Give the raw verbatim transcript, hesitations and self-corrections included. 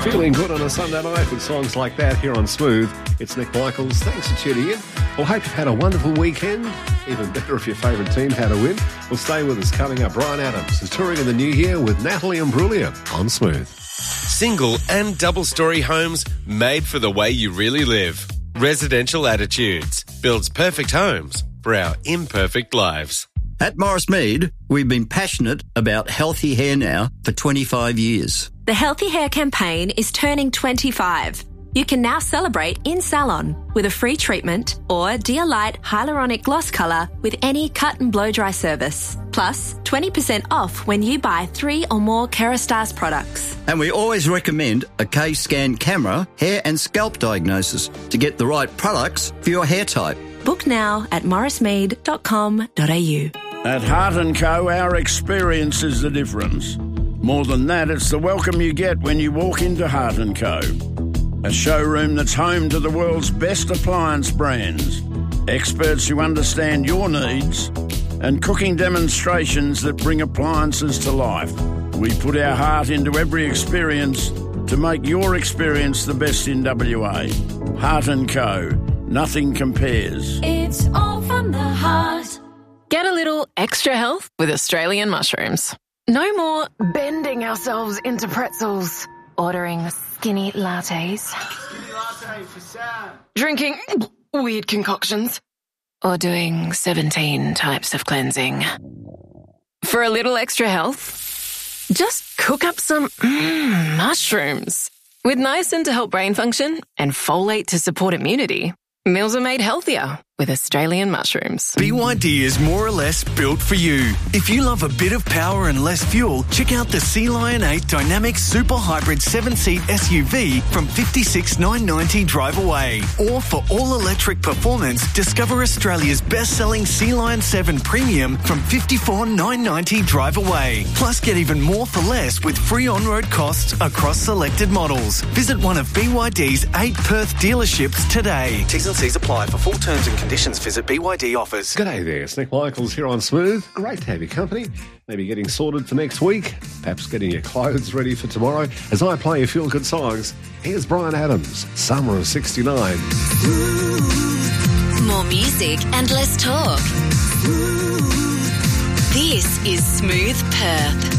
Feeling good on a Sunday night with songs like that here on Smooth. It's Nick Michaels. Thanks for tuning in. Well, hope you've had a wonderful weekend. Even better if your favourite team had a win. Well, stay with us. Coming up, Bryan Adams is touring in the new year with Natalie Imbruglia on Smooth. Single and double-storey homes made for the way you really live. Residential Attitudes builds perfect homes for our imperfect lives. At Morris Mead, we've been passionate about healthy hair now for twenty-five years. The Healthy Hair campaign is turning twenty-five. You can now celebrate in salon with a free treatment or Dear Light Hyaluronic Gloss Colour with any cut and blow dry service. Plus, twenty percent off when you buy three or more Kerastase products. And we always recommend a K-Scan camera, hair and scalp diagnosis to get the right products for your hair type. Book now at morris mead dot com dot a u. At Heart and Co, our experience is the difference. More than that, it's the welcome you get when you walk into Heart and Co. A showroom that's home to the world's best appliance brands, experts who understand your needs, and cooking demonstrations that bring appliances to life. We put our heart into every experience to make your experience the best in W A. Heart and Co. Nothing compares. It's all from the heart. Get a little extra health with Australian mushrooms. No more bending ourselves into pretzels, ordering skinny lattes, Skinny latte for Sam. drinking weird concoctions, or doing seventeen types of cleansing. For a little extra health, just cook up some mm, mushrooms. With niacin to help brain function and folate to support immunity, meals are made healthier with Australian mushrooms. B Y D is more or less built for you. If you love a bit of power and less fuel, check out the Sea Lion eight Dynamic Super Hybrid seven-seat S U V from fifty-six thousand nine hundred ninety dollars drive away. Or for all-electric performance, discover Australia's best-selling Sea Lion seven Premium from fifty-four thousand nine hundred ninety dollars drive away. Plus, get even more for less with free on-road costs across selected models. Visit one of B Y D's eight Perth dealerships today. T's and C's apply. For full terms and conditions, visit B Y D offers. G'day there, it's Nick Michaels here on Smooth. Great to have your company. Maybe getting sorted for next week, perhaps getting your clothes ready for tomorrow. As I play your feel-good songs, here's Bryan Adams, Summer of sixty-nine. More music and less talk. This is Smooth Perth.